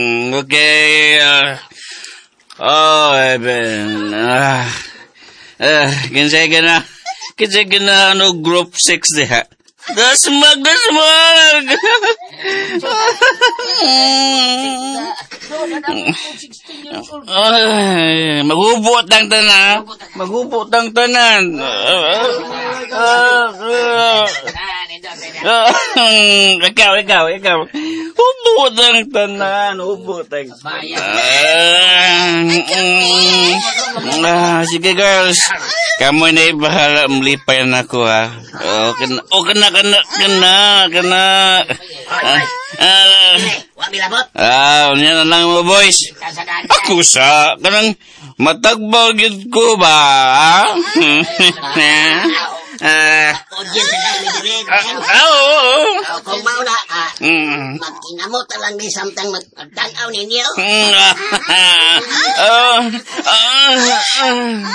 Okay. Eben. Kinsay ka na. Kinsay ka na, group 6 diha. Dasmag. Maghubot ang tanan. Ikaw. Hubot ang tanan. Sige girls. Kamu na ibahala melipay na ako ha. Kena. Yan na lang mo boys. Ako sa kanang matagbaw gid ko ba? Kung mauna ka, magkinamot lang din samtang magtanaw ninyo.